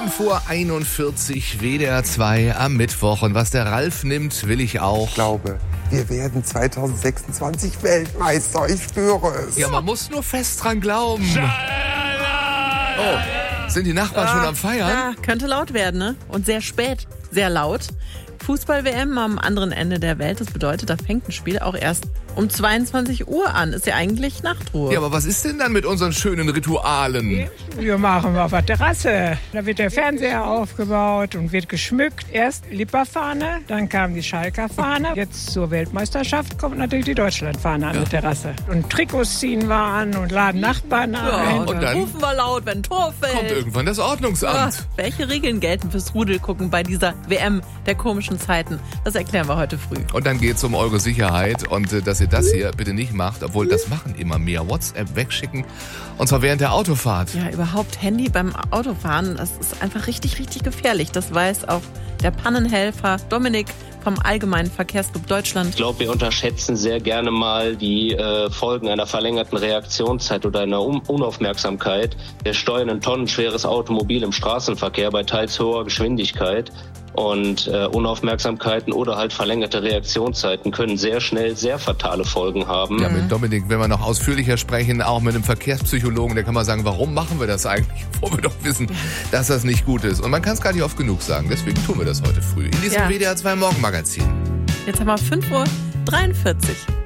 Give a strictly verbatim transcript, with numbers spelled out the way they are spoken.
fünf Uhr einundvierzig, W D R zwei am Mittwoch. Und was der Ralf nimmt, will ich auch. Ich glaube, wir werden zwanzig sechsundzwanzig Weltmeister. Ich spüre es. Ja, man muss nur fest dran glauben. Oh, sind die Nachbarn schon am Feiern? Ja, könnte laut werden, ne? Und sehr spät, sehr laut. Fußball-W M am anderen Ende der Welt. Das bedeutet, da fängt ein Spiel auch erst um zweiundzwanzig Uhr an. Ist ja eigentlich Nachtruhe. Ja, aber was ist denn dann mit unseren schönen Ritualen? Wir machen auf der Terrasse. Da wird der Fernseher aufgebaut und wird geschmückt. Erst Lipperfahne, dann kam die Schalker Fahne. Jetzt zur Weltmeisterschaft kommt natürlich die Deutschlandfahne an ja. der Terrasse. Und Trikots ziehen wir an und laden Nachbarn ja, ein. Und dann rufen wir laut, wenn ein Tor fällt. Kommt irgendwann das Ordnungsamt. Ja, welche Regeln gelten fürs Rudelgucken bei dieser W M der komischen Zeiten? Das erklären wir heute früh. Und dann geht es um eure Sicherheit und äh, dass ihr das hier bitte nicht macht, obwohl das machen immer mehr. WhatsApp wegschicken und zwar während der Autofahrt. Ja, überhaupt Handy beim Autofahren, das ist einfach richtig, richtig gefährlich. Das weiß auch der Pannenhelfer Dominik vom Allgemeinen Verkehrsclub Deutschland. Ich glaube, wir unterschätzen sehr gerne mal die äh, Folgen einer verlängerten Reaktionszeit oder einer Un- Unaufmerksamkeit. Wir steuern ein tonnenschweres Automobil im Straßenverkehr bei teils hoher Geschwindigkeit. Und äh, Unaufmerksamkeiten oder halt verlängerte Reaktionszeiten können sehr schnell sehr fatale Folgen haben. Ja, mit Dominik, wenn wir noch ausführlicher sprechen, auch mit einem Verkehrspsychologen, der kann man sagen, warum machen wir das eigentlich, wo wir doch wissen, dass das nicht gut ist. Und man kann es gar nicht oft genug sagen, deswegen tun wir das heute früh in diesem ja. W D R zwei Morgenmagazin. Jetzt haben wir fünf Uhr dreiundvierzig.